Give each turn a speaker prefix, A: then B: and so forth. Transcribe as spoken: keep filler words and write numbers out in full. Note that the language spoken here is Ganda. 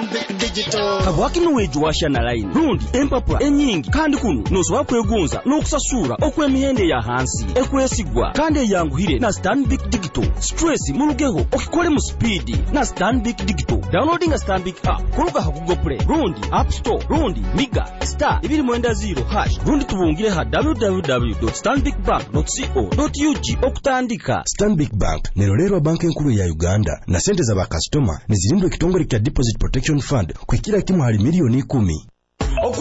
A: Stanbic Digital.
B: Kabwaki nuweju washa na line. Rundi empapula enyingi kandi kuno nosobola kwegonza n'okusasura okw'emihende ya hansi ekwesigwa kandi eyanguhire na Stanbic Digital. Stress mulugeho okikole mu speed na Stanbic Digital. Downloading a Stanbic app kuruga ha Google Play, Rundi App Store, Rundi Miga star ibiri mwenda zero hash. Rundi tubungire ha w w w dot stanbic bank dot co dot u g okutandika.
C: Stanbic Bank nerolero banki enkulu ya Uganda na sente za bakastoma nizirindwe kitongole kya Deposit Protection Fund kwa kila kimu hali milioni kumi.